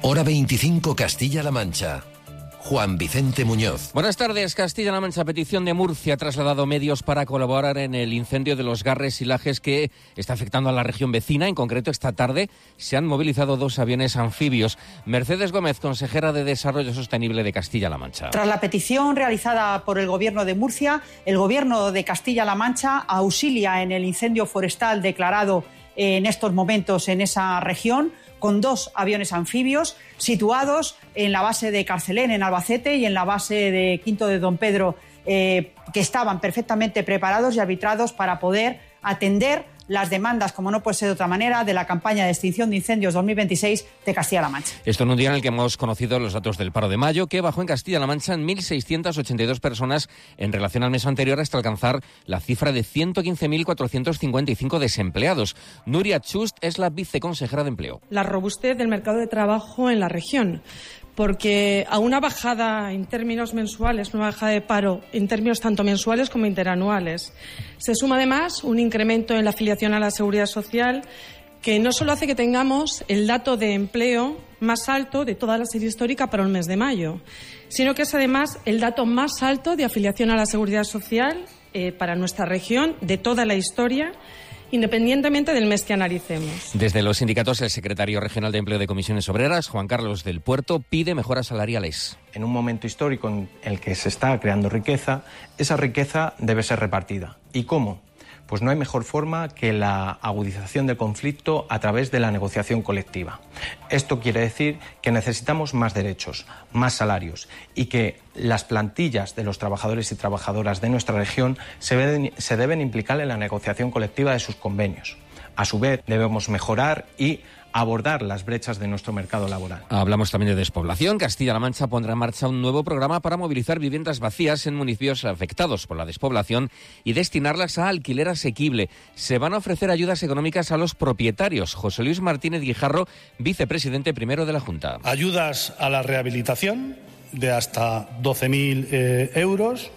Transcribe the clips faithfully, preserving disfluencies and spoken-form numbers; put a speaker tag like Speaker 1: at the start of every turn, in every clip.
Speaker 1: Hora veinticinco, Castilla-La Mancha. Juan Vicente Muñoz.
Speaker 2: Buenas tardes. Castilla-La Mancha, a petición de Murcia, ha trasladado medios para colaborar en el incendio de los Garres y Lajes que está afectando a la región vecina. En concreto, esta tarde se han movilizado dos aviones anfibios. Mercedes Gómez, consejera de Desarrollo Sostenible de Castilla-La Mancha.
Speaker 3: Tras la petición realizada por el Gobierno de Murcia, el Gobierno de Castilla-La Mancha auxilia en el incendio forestal declarado en estos momentos en esa región, con dos aviones anfibios situados en la base de Carcelén, en Albacete, y en la base de Quinto de Don Pedro, eh, que estaban perfectamente preparados y arbitrados para poder atender las demandas, como no puede ser de otra manera, de la campaña de extinción de incendios dos mil veintiséis de Castilla-La Mancha.
Speaker 2: Esto en un día en el que hemos conocido los datos del paro de mayo, que bajó en Castilla-La Mancha en mil seiscientas ochenta y dos personas en relación al mes anterior, hasta alcanzar la cifra de ciento quince mil cuatrocientos cincuenta y cinco desempleados. Nuria Chust es la viceconsejera de Empleo.
Speaker 4: La robustez del mercado de trabajo en la región, porque a una bajada en términos mensuales, una bajada de paro en términos tanto mensuales como interanuales, se suma además un incremento en la afiliación a la Seguridad Social que no solo hace que tengamos el dato de empleo más alto de toda la serie histórica para el mes de mayo, sino que es además el dato más alto de afiliación a la Seguridad Social eh, para nuestra región de toda la historia, independientemente del mes que analicemos.
Speaker 2: Desde los sindicatos, el secretario regional de Empleo de Comisiones Obreras, Juan Carlos del Puerto, pide mejoras salariales.
Speaker 5: En un momento histórico en el que se está creando riqueza, esa riqueza debe ser repartida. ¿Y cómo? Pues no hay mejor forma que la agudización del conflicto a través de la negociación colectiva. Esto quiere decir que necesitamos más derechos, más salarios y que las plantillas de los trabajadores y trabajadoras de nuestra región se deben, se deben implicar en la negociación colectiva de sus convenios. A su vez, debemos mejorar y abordar las brechas de nuestro mercado laboral.
Speaker 2: Hablamos también de despoblación. Castilla-La Mancha pondrá en marcha un nuevo programa para movilizar viviendas vacías en municipios afectados por la despoblación y destinarlas a alquiler asequible. Se van a ofrecer ayudas económicas a los propietarios. José Luis Martínez Guijarro, vicepresidente primero de la Junta.
Speaker 6: Ayudas a la rehabilitación de hasta doce mil eh, euros,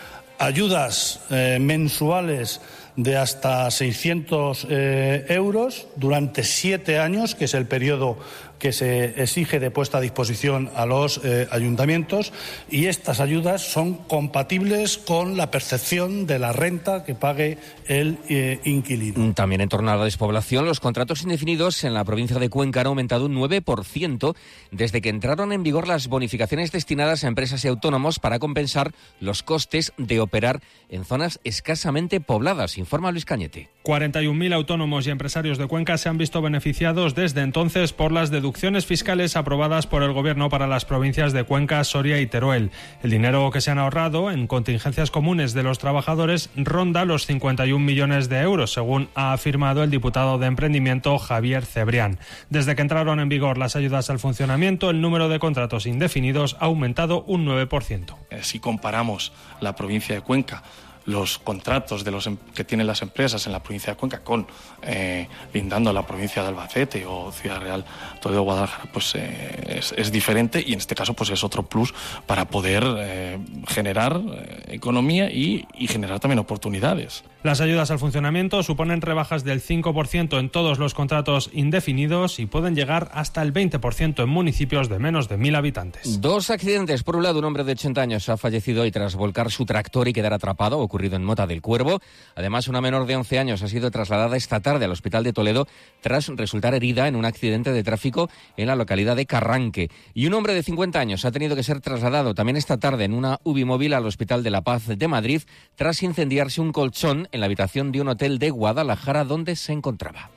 Speaker 6: ayudas eh, mensuales de hasta seiscientos eh, euros durante siete años, que es el periodo que se exige de puesta a disposición a los eh, ayuntamientos, y estas ayudas son compatibles con la percepción de la renta que pague el eh, inquilino.
Speaker 2: También en torno a la despoblación, los contratos indefinidos en la provincia de Cuenca han aumentado un nueve por ciento desde que entraron en vigor las bonificaciones destinadas a empresas y autónomos para compensar los costes de operar en zonas escasamente pobladas, informa Luis Cañete.
Speaker 7: cuarenta y un mil autónomos y empresarios de Cuenca se han visto beneficiados desde entonces por las deducciones fiscales aprobadas por el Gobierno para las provincias de Cuenca, Soria y Teruel. El dinero que se han ahorrado en contingencias comunes de los trabajadores ronda los cincuenta y un millones de euros, según ha afirmado el diputado de Emprendimiento Javier Cebrián. Desde que entraron en vigor las ayudas al funcionamiento, el número de contratos indefinidos ha aumentado un nueve por ciento.
Speaker 8: Si comparamos la provincia de Cuenca, los contratos de los que tienen las empresas en la provincia de Cuenca con eh, lindando la provincia de Albacete o Ciudad Real, Toledo, Guadalajara, pues eh, es, es diferente, y en este caso pues es otro plus para poder eh, generar eh, economía y, y generar también oportunidades.
Speaker 7: Las ayudas al funcionamiento suponen rebajas del cinco por ciento en todos los contratos indefinidos y pueden llegar hasta el veinte por ciento en municipios de menos de mil habitantes.
Speaker 2: Dos accidentes. Por un lado, un hombre de ochenta años ha fallecido hoy tras volcar su tractor y quedar atrapado, ocurrido en Mota del Cuervo. Además, una menor de once años ha sido trasladada esta tarde al Hospital de Toledo tras resultar herida en un accidente de tráfico en la localidad de Carranque. Y un hombre de cincuenta años ha tenido que ser trasladado también esta tarde en una U B I móvil al Hospital de la Paz de Madrid tras incendiarse un colchón en la habitación de un hotel de Guadalajara donde se encontraba.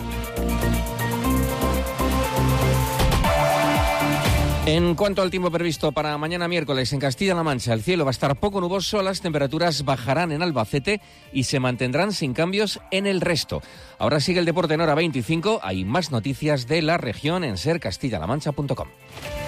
Speaker 2: En cuanto al tiempo previsto para mañana miércoles en Castilla-La Mancha, el cielo va a estar poco nuboso, las temperaturas bajarán en Albacete y se mantendrán sin cambios en el resto. Ahora sigue el deporte en hora veinticinco, hay más noticias de la región en ser castilla la mancha punto com.